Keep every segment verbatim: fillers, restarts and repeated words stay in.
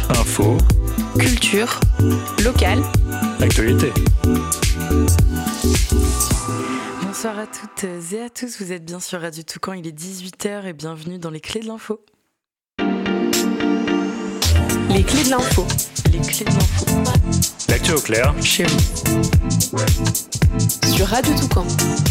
Info, culture, locale, actualité. Bonsoir à toutes et à tous, vous êtes bien sur Radio Toucan, il est dix-huit heures et bienvenue dans les clés de l'info. les clés de l'info. Les clés de l'info. L'actu au clair. Chez vous. Sur Radio Toucan.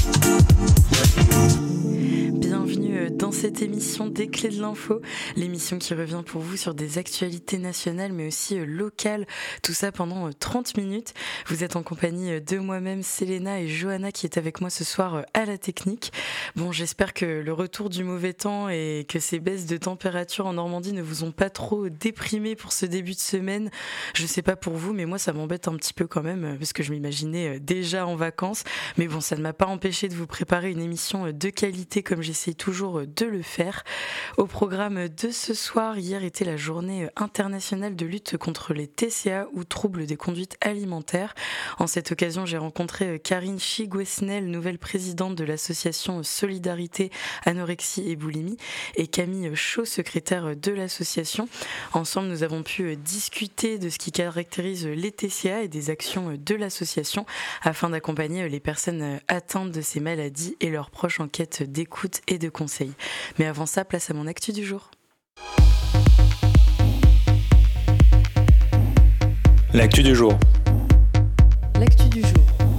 Bienvenue dans cette émission des clés de l'info, l'émission qui revient pour vous sur des actualités nationales mais aussi locales, tout ça pendant trente minutes. Vous êtes en compagnie de moi-même, Selena et Johanna qui est avec moi ce soir à la technique. Bon, j'espère que le retour du mauvais temps et que ces baisses de température en Normandie ne vous ont pas trop déprimé pour ce début de semaine. Je sais pas pour vous, mais moi ça m'embête un petit peu quand même parce que je m'imaginais déjà en vacances. Mais bon, ça ne m'a pas empêché de vous préparer une émission de qualité comme j'essaie toujours de le faire. Au programme de ce soir, hier était la journée internationale de lutte contre les T C A ou troubles des conduites alimentaires. En cette occasion, j'ai rencontré Karine Chigouesnel, nouvelle présidente de l'association Solidarité Anorexie et Boulimie, et Camille Chaud, secrétaire de l'association. Ensemble, nous avons pu discuter de ce qui caractérise les T C A et des actions de l'association afin d'accompagner les personnes atteintes de ces maladies et leurs proches en quête d'écoute et de conseils. Mais avant ça, place à mon actu du jour. L'actu du jour. L'actu du jour.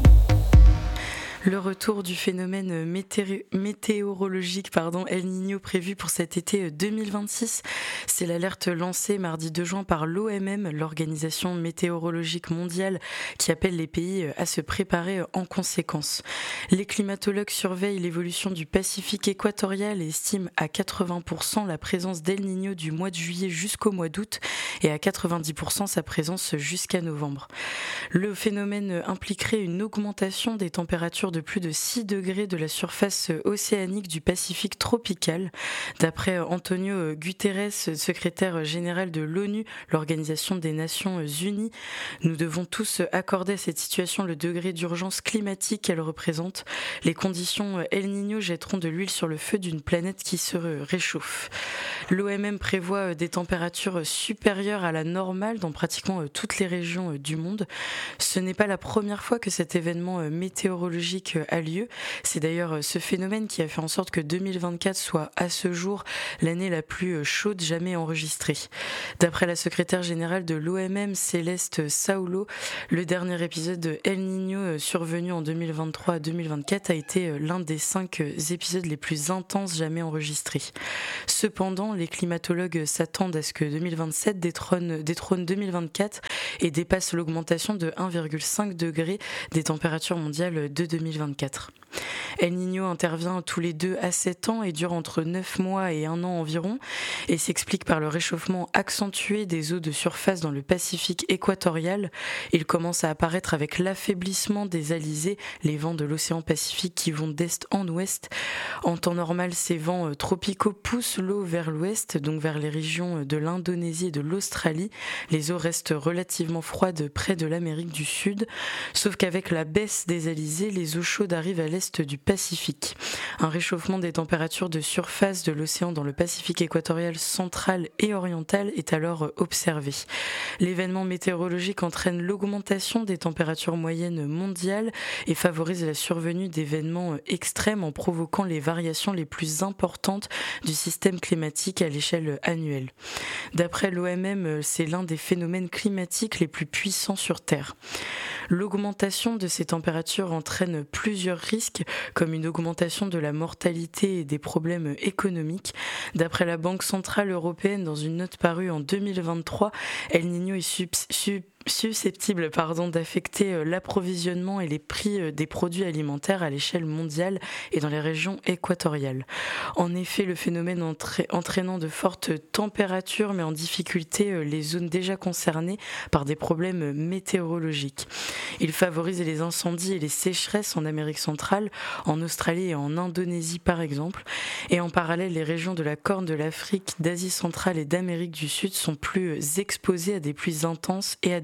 Le retour du phénomène météo- météorologique pardon, El Niño prévu pour cet été deux mille vingt-six. C'est l'alerte lancée mardi deux juin par l'O M M, l'Organisation météorologique mondiale, qui appelle les pays à se préparer en conséquence. Les climatologues surveillent l'évolution du Pacifique équatorial et estiment à quatre-vingts pour cent la présence d'El Niño du mois de juillet jusqu'au mois d'août et à quatre-vingt-dix pour cent sa présence jusqu'à novembre. Le phénomène impliquerait une augmentation des températures de plus de six degrés de la surface océanique du Pacifique tropical. D'après Antonio Guterres, secrétaire général de l'ONU, l'Organisation des Nations Unies, nous devons tous accorder à cette situation le degré d'urgence climatique qu'elle représente. Les conditions El Niño jetteront de l'huile sur le feu d'une planète qui se réchauffe. L'O M M prévoit des températures supérieures à la normale dans pratiquement toutes les régions du monde. Ce n'est pas la première fois que cet événement météorologique a lieu. C'est d'ailleurs ce phénomène qui a fait en sorte que deux mille vingt-quatre soit à ce jour l'année la plus chaude jamais enregistrée. D'après la secrétaire générale de l'O M M, Céleste Saulo, le dernier épisode de El Niño survenu en deux mille vingt-trois à deux mille vingt-quatre a été l'un des cinq épisodes les plus intenses jamais enregistrés. Cependant, les climatologues s'attendent à ce que deux mille vingt-sept détrône, détrône deux mille vingt-quatre et dépasse l'augmentation de un virgule cinq degré des températures mondiales de deux mille vingt-quatre. El Niño intervient tous les deux à sept ans et dure entre neuf mois et un an environ et s'explique par le réchauffement accentué des eaux de surface dans le Pacifique équatorial. Il commence à apparaître avec l'affaiblissement des alizés, les vents de l'océan Pacifique qui vont d'est en ouest. En temps normal, ces vents tropicaux poussent l'eau vers l'ouest, donc vers les régions de l'Indonésie et de l'Australie. Les eaux restent relativement froides près de l'Amérique du Sud, sauf qu'avec la baisse des alizés, les eaux chaudes arrivent à l'est du Pacifique. Un réchauffement des températures de surface de l'océan dans le Pacifique équatorial central et oriental est alors observé. L'événement météorologique entraîne l'augmentation des températures moyennes mondiales et favorise la survenue d'événements extrêmes en provoquant les variations les plus importantes du système climatique à l'échelle annuelle. D'après l'O M M, c'est l'un des phénomènes climatiques les plus puissants sur Terre. L'augmentation de ces températures entraîne plusieurs risques, comme une augmentation de la mortalité et des problèmes économiques. D'après la Banque centrale européenne, dans une note parue en deux mille vingt-trois, El Niño est sub- sub- susceptible pardon, d'affecter l'approvisionnement et les prix des produits alimentaires à l'échelle mondiale et dans les régions équatoriales. En effet, le phénomène entra- entraînant de fortes températures met en difficulté les zones déjà concernées par des problèmes météorologiques. Il favorise les incendies et les sécheresses en Amérique centrale, en Australie et en Indonésie par exemple. Et en parallèle, les régions de la Corne de l'Afrique, d'Asie centrale et d'Amérique du Sud sont plus exposées à des pluies intenses et à des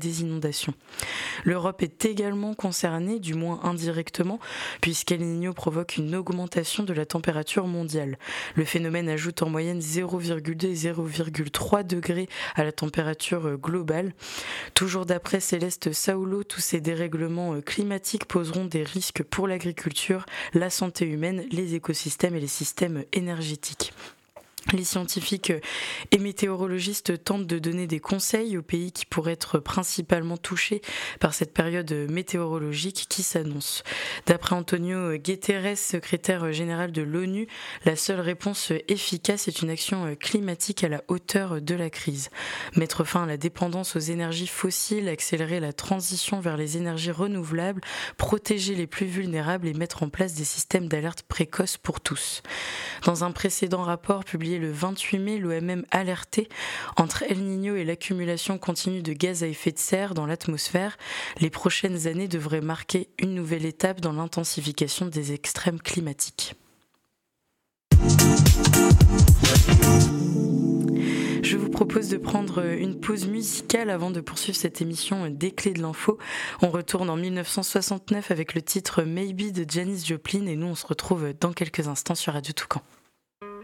des inondations. L'Europe est également concernée, du moins indirectement, puisqu'El Niño provoque une augmentation de la température mondiale. Le phénomène ajoute en moyenne zéro virgule deux et zéro virgule trois degrés à la température globale. Toujours d'après Céleste Saulo, tous ces dérèglements climatiques poseront des risques pour l'agriculture, la santé humaine, les écosystèmes et les systèmes énergétiques. Les scientifiques et météorologistes tentent de donner des conseils aux pays qui pourraient être principalement touchés par cette période météorologique qui s'annonce. D'après Antonio Guterres, secrétaire général de l'ONU, la seule réponse efficace est une action climatique à la hauteur de la crise. Mettre fin à la dépendance aux énergies fossiles, accélérer la transition vers les énergies renouvelables, protéger les plus vulnérables et mettre en place des systèmes d'alerte précoce pour tous. Dans un précédent rapport publié le vingt-huit mai, l'O M M alertait entre El Niño et l'accumulation continue de gaz à effet de serre dans l'atmosphère. Les prochaines années devraient marquer une nouvelle étape dans l'intensification des extrêmes climatiques. Je vous propose de prendre une pause musicale avant de poursuivre cette émission des Clés de l'info. On retourne en dix-neuf cent soixante-neuf avec le titre Maybe de Janis Joplin et nous on se retrouve dans quelques instants sur Radio Toucan.